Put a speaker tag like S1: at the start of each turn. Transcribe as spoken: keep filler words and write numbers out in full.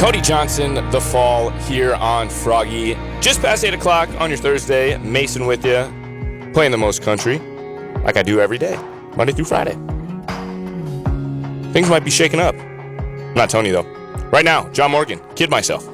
S1: Cody Johnson, The Fall, here on Froggy. Just past eight o'clock on your Thursday. Mason with you, playing the most country, like I do every day, Monday through Friday. Things might be shaking up. I'm not telling you, though. Right now, John Morgan, Kid Myself.